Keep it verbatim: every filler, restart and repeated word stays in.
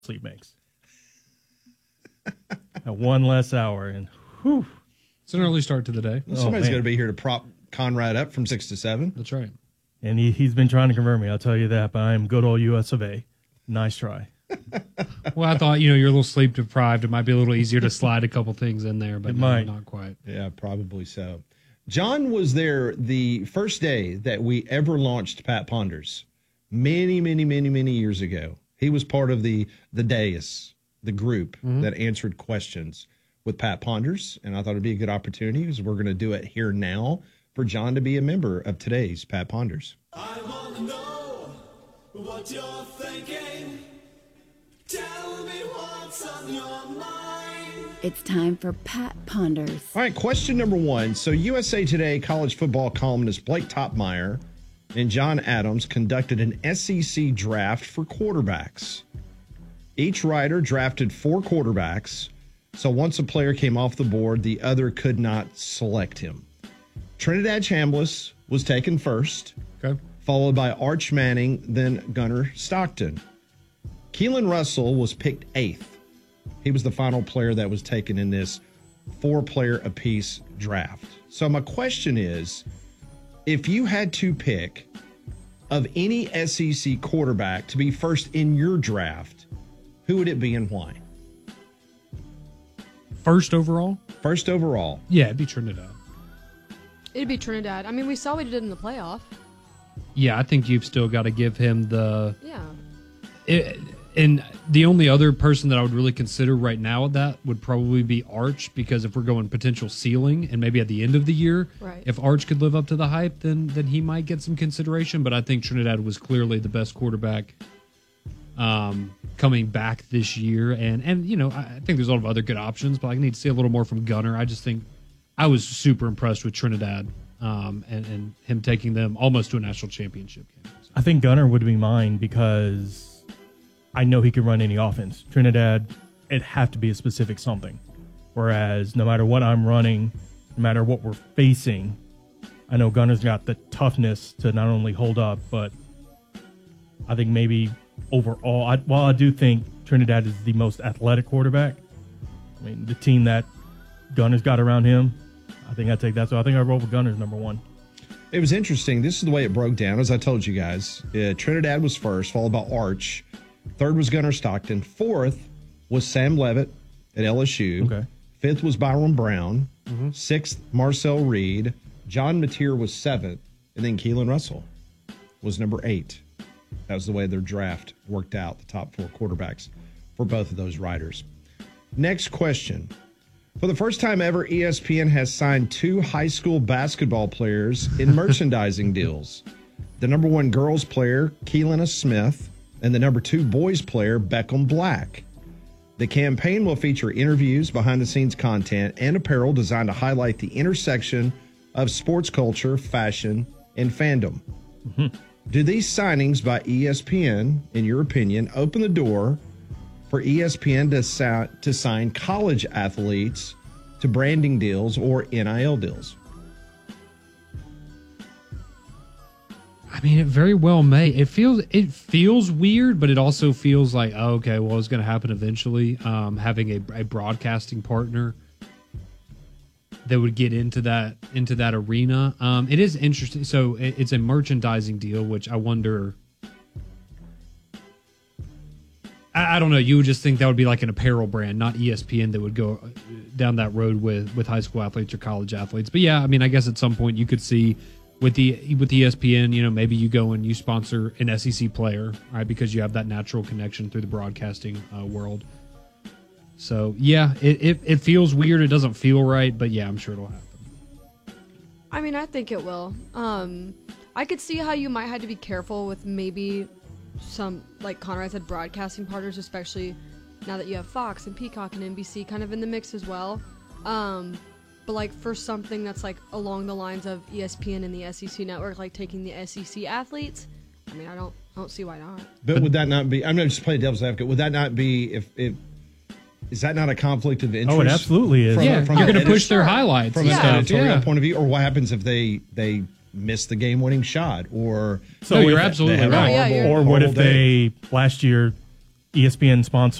sleep makes. One less hour, and whew. It's an early start to the day. Well, somebody's oh, going to be here to prop Conrad up from six to seven. That's right. And he, he's been trying to convert me, I'll tell you that, but I am good old U S of A. Nice try. Well, I thought, you know, you're a little sleep deprived. It might be a little easier to slide a couple things in there, but it no, might. Not quite. Yeah, probably so. John was there the first day that we ever launched Pat Ponders. Many, many, many, many years ago. He was part of the the dais, the group mm-hmm. that answered questions with Pat Ponders, and I thought it'd be a good opportunity because we're going to do it here now for John to be a member of today's Pat Ponders. I want to know what you're thinking. Tell me what's on your mind. It's time for Pat Ponders. All right, question number one. So U S A Today college football columnist Blake Topmeyer and John Adams conducted an S E C draft for quarterbacks. Each writer drafted four quarterbacks, so once a player came off the board, the other could not select him. Trinidad Chambliss was taken first, okay. followed by Arch Manning, then Gunnar Stockton. Keelan Russell was picked eighth. He was the final player that was taken in this four-player apiece draft. So my question is, if you had to pick of any S E C quarterback to be first in your draft, who would it be and why? First overall? First overall. Yeah, it'd be Trinidad. It'd be Trinidad. I mean, we saw what he did in the playoff. Yeah, I think you've still got to give him the... Yeah. It, and the only other person that I would really consider right now at that would probably be Arch, because if we're going potential ceiling and maybe at the end of the year, right. if Arch could live up to the hype, then then he might get some consideration. But I think Trinidad was clearly the best quarterback um, coming back this year. And, and, you know, I think there's a lot of other good options, but I need to see a little more from Gunnar. I just think I was super impressed with Trinidad um, and, and him taking them almost to a national championship game. So. I think Gunnar would be mine because I know he can run any offense. Trinidad, it'd have to be a specific something. Whereas no matter what I'm running, no matter what we're facing, I know Gunnar's got the toughness to not only hold up, but I think maybe overall, I, while I do think Trinidad is the most athletic quarterback, I mean, the team that Gunnar's got around him, I think I take that. So I think I roll with Gunnar's number one. It was interesting. This is the way it broke down. As I told you guys, uh, Trinidad was first, followed by Arch. Third was Gunnar Stockton. Fourth was Sam Levitt at L S U. Okay. Fifth was Byron Brown. Mm-hmm. Sixth, Marcel Reed. John Mateer was seventh. And then Keelan Russell was number eight. That was the way their draft worked out, the top four quarterbacks for both of those riders. Next question. For the first time ever, E S P N has signed two high school basketball players in merchandising deals. The number one girls player, Keelanna Smith, and the number two boys player, Beckham Black. The campaign will feature interviews, behind-the-scenes content, and apparel designed to highlight the intersection of sports culture, fashion, and fandom. Mm-hmm. Do these signings by E S P N, in your opinion, open the door for E S P N to, sa- to sign college athletes to branding deals or N I L deals? I mean, it very well may. It feels it feels weird, but it also feels like, oh, okay, well, it's going to happen eventually. Um, having a, a broadcasting partner that would get into that into that arena, um, it is interesting. So it, it's a merchandising deal, which I wonder. I, I don't know. You would just think that would be like an apparel brand, not E S P N, that would go down that road with with high school athletes or college athletes. But yeah, I mean, I guess at some point you could see. With the with E S P N, you know, maybe you go and you sponsor an S E C player, right? Because you have that natural connection through the broadcasting uh, world. So yeah, it, it it feels weird. It doesn't feel right, but yeah, I'm sure it'll happen. I mean, I think it will. Um, I could see how you might have to be careful with maybe some, like Conrad said, broadcasting partners, especially now that you have Fox and Peacock and N B C kind of in the mix as well. Um, But, like, for something that's, like, along the lines of E S P N and the S E C network, like, taking the S E C athletes, I mean, I don't I don't see why not. But, but would that not be, I'm not just playing devil's advocate, would that not be, if, if is that not a conflict of interest? Oh, it absolutely is. From, yeah, from you're going to edit- push their highlights. From and an stuff. editorial Yeah. point of view, or what happens if they, they miss the game-winning shot, or So no, you're if- absolutely they have a right. Yeah, horrible- you're- Or what if horrible day? they, last year, E S P N sponsor